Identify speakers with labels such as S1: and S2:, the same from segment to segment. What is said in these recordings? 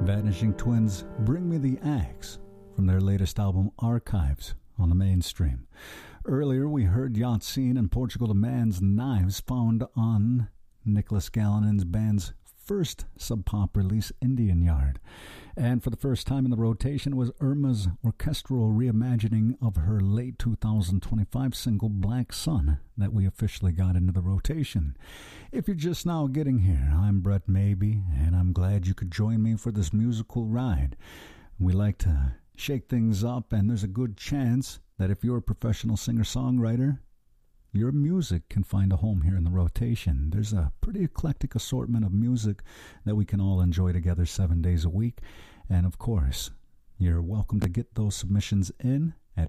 S1: Vanishing Twins, Bring Me the Axe, from their latest album Archives on the Mainstream. Earlier we heard Yatsine and Portugal the Man's Knives, found on Nicholas Gallinan's band's first sub-pop release, Indian Yard. And for the first time in the rotation was Irma's orchestral reimagining of her late 2025 single Black Sun that we officially got into the rotation. If you're just now getting here, I'm Brett Maybe, and I'm glad you could join me for this musical ride. We like to shake things up, and there's a good chance that if you're a professional singer-songwriter, your music can find a home here in the rotation. There's a pretty eclectic assortment of music that we can all enjoy together 7 days a week. And of course, you're welcome to get those submissions in at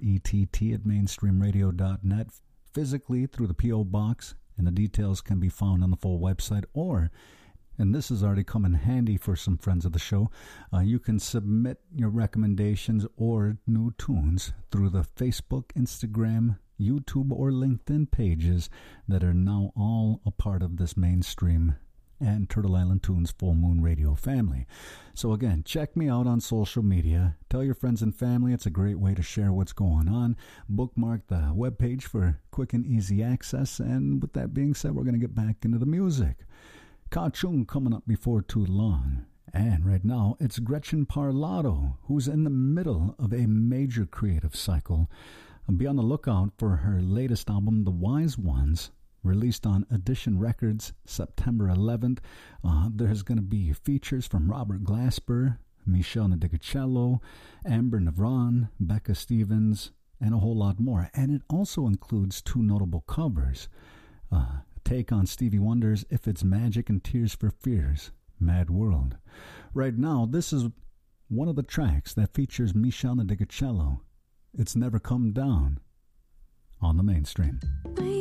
S1: brett@mainstreamradio.net, physically through the P.O. Box, and the details can be found on the full website, or, and this has already come in handy for some friends of the show, you can submit your recommendations or new tunes through the Facebook, Instagram, YouTube, or LinkedIn pages that are now all a part of this Mainstream and Turtle Island Tunes Full Moon Radio family. So again, check me out on social media. Tell your friends and family. It's a great way to share what's going on. Bookmark the webpage for quick and easy access. And with that being said, we're going to get back into the music. Ka Chung coming up before too long. And right now, it's Gretchen Parlato, who's in the middle of a major creative cycle. Be on the lookout for her latest album, The Wise Ones, released on Edition Records September 11th. There's going to be features from Robert Glasper, Michelle Nadigacello, Amber Navran, Becca Stevens, and a whole lot more. And it also includes two notable covers. A take on Stevie Wonder's If It's Magic and Tears for Fears, Mad World. Right now, this is one of the tracks that features Michelle Nadigacello. It's Never Come Down on the Mainstream.